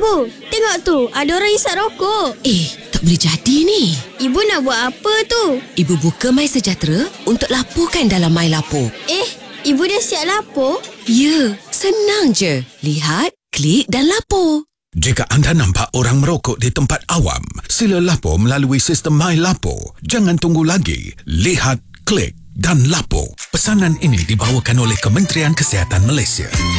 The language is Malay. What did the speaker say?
Ibu, tengok tu. Ada orang isap rokok. Tak boleh jadi ni. Ibu nak buat apa tu? Ibu buka My Sejahtera untuk laporkan dalam My Lapor. Ibu dah siap lapor? Ya, senang je. Lihat, klik dan lapor. Jika anda nampak orang merokok di tempat awam, sila lapor melalui sistem My Lapor. Jangan tunggu lagi. Lihat, klik dan lapor. Pesanan ini dibawakan oleh Kementerian Kesihatan Malaysia.